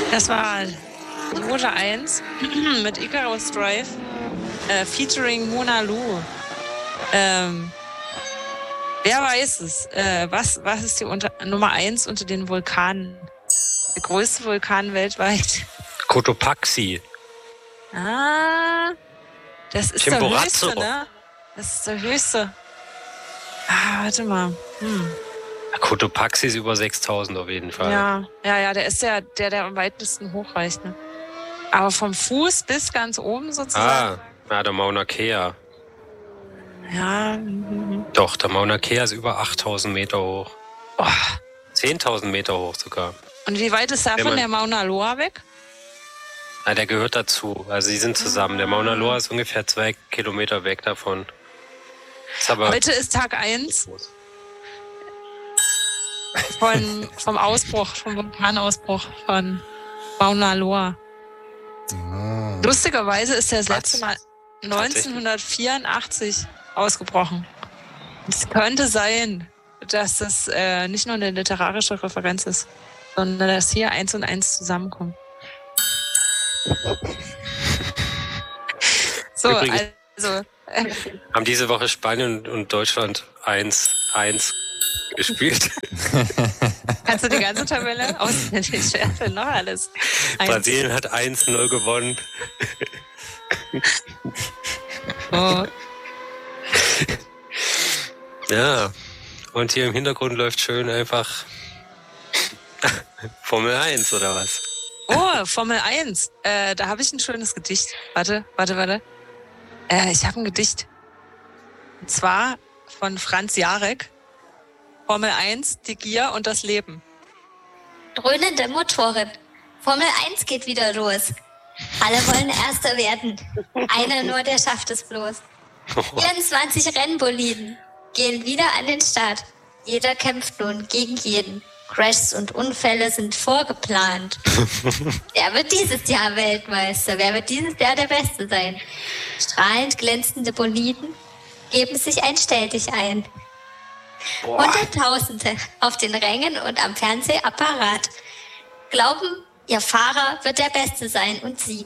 Das war Note 1 mit Icarus Drive featuring Mona Lu. Wer weiß es? Was ist die Nummer 1 unter den Vulkanen? Der größte Vulkan weltweit. Cotopaxi. Ah, das ist der höchste, ne? Das ist der höchste. Warte mal. Cotopaxi ist über 6000 auf jeden Fall. Ja, der ist der am weitesten hochreicht, ne? Aber vom Fuß bis ganz oben sozusagen. Der Mauna Kea. Ja. Doch, der Mauna Kea ist über 8000 Meter hoch. 10.000 Meter hoch sogar. Und wie weit ist davon der Mauna Loa weg? Na, der gehört dazu. Also, sie sind zusammen. Der Mauna Loa ist ungefähr 2 Kilometer weg davon. Heute ist Tag 1 vom Vulkanausbruch von Mauna Loa. Lustigerweise ist der das letzte Mal 1984 ausgebrochen. Es könnte sein, dass das nicht nur eine literarische Referenz ist, sondern dass hier 1 und 1 zusammenkommen. So, übrigens, also. Haben diese Woche Spanien und Deutschland 1-1 gespielt. Kannst du die ganze Tabelle auswendig werfen? Noch alles. Brasilien hat 1-0 gewonnen. Oh. Ja, und hier im Hintergrund läuft schön einfach Formel 1 oder was? Oh, Formel 1. Da habe ich ein schönes Gedicht. Warte. Ich habe ein Gedicht. Und zwar von Franz Jarek. Formel 1, die Gier und das Leben. Dröhnende Motoren. Formel 1 geht wieder los. Alle wollen Erster werden. Einer nur, der schafft es bloß. 24 Rennboliden gehen wieder an den Start. Jeder kämpft nun gegen jeden. Crashs und Unfälle sind vorgeplant. Wer wird dieses Jahr Weltmeister? Wer wird dieses Jahr der Beste sein? Strahlend glänzende Boliden geben sich ein Stelldich ein. Hunderttausende auf den Rängen und am Fernsehapparat glauben, ihr Fahrer wird der Beste sein und sie.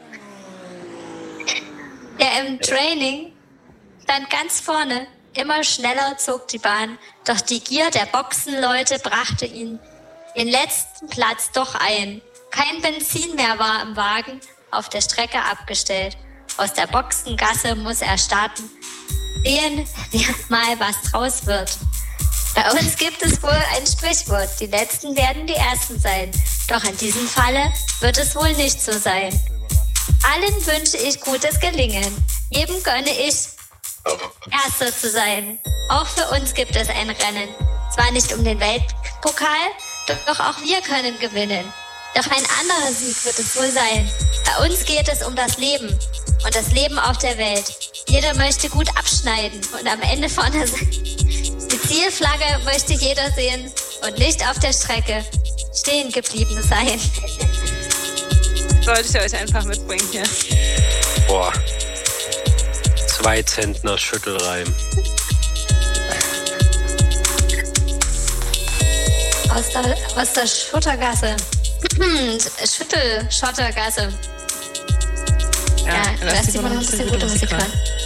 Der im Training stand ganz vorne. Immer schneller zog die Bahn, doch die Gier der Boxenleute brachte ihn den letzten Platz doch ein. Kein Benzin mehr war im Wagen, auf der Strecke abgestellt. Aus der Boxengasse muss er starten. Sehen wir mal, was draus wird. Bei uns gibt es wohl ein Sprichwort, die Letzten werden die Ersten sein. Doch in diesem Falle wird es wohl nicht so sein. Allen wünsche ich gutes Gelingen. Jedem gönne ich, Erster zu sein. Auch für uns gibt es ein Rennen. Zwar nicht um den Weltpokal, doch auch wir können gewinnen. Doch ein anderer Sieg wird es wohl sein. Bei uns geht es um das Leben und das Leben auf der Welt. Jeder möchte gut abschneiden und am Ende vorne sein. Die Zielflagge möchte jeder sehen und nicht auf der Strecke stehen geblieben sein. Sollte ich euch einfach mitbringen hier. Boah. 2 Zentner Schüttelreim. Aus der Schuttergasse. Schottergasse. Ja, lass die mal noch ein bisschen gute Musik hören.